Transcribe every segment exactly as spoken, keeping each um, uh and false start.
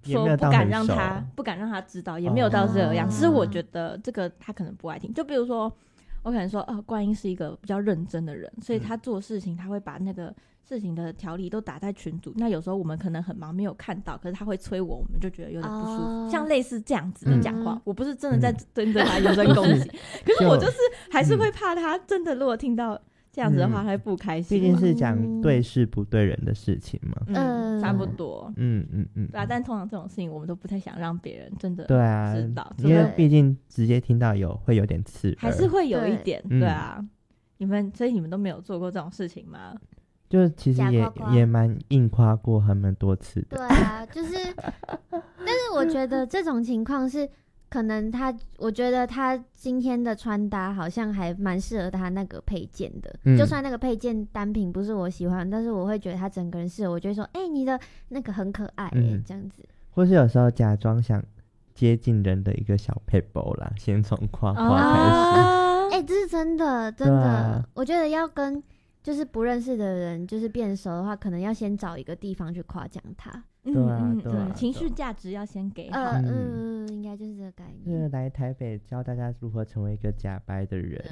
说不敢让他不敢让他知道，也没有到这样。只、哦、是我觉得这个他可能不爱听。就比如说，我可能说，呃，冠英是一个比较认真的人，所以他做事情他会把那个事情的条理都打在群组。那有时候我们可能很忙没有看到，可是他会催我，我们就觉得有点不舒服。哦、像类似这样子的讲话、嗯，我不是真的在针对他人身攻击，可是我就是还是会怕他真的如果听到。这样子的话他会不开心， 毕竟是讲对事不对人的事情嘛。 嗯，差不多。 嗯嗯嗯， 对啊，但通常这种事情我们都不太想让别人真的对啊知道， 因为毕竟直接听到有会有点刺耳， 还是会有一点。对, 对啊、嗯，你们所以你们都没有做过这种事情吗？ 就其实也夸夸也蛮硬夸过还蛮多次的。 对啊，就是但是我觉得这种情况是可能他我觉得他今天的穿搭好像还蛮适合他那个配件的、嗯、就算那个配件单品不是我喜欢，但是我会觉得他整个人适合，我就会说哎、欸，你的那个很可爱耶、欸嗯、这样子。 或是有时候假装想接近人的一个小撇步啦，先从夸夸开始。 哎、欸，这是真的真的、啊、我觉得要跟就是不认识的人就是变熟的话，可能要先找一个地方去夸奖他。 对啊， 嗯对啊， 对，情绪价值要先给好。 呃嗯，应该就是这个概念。 就是来台北教大家如何成为一个假掰的人。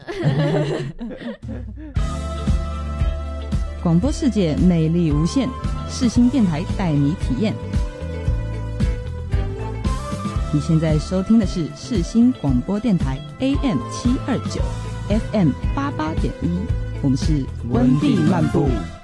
广播世界魅力无限，世新电台带你体验。你现在收听的是世新广播电台 A M 七二九 F M 八八点一，我们是温蒂漫步。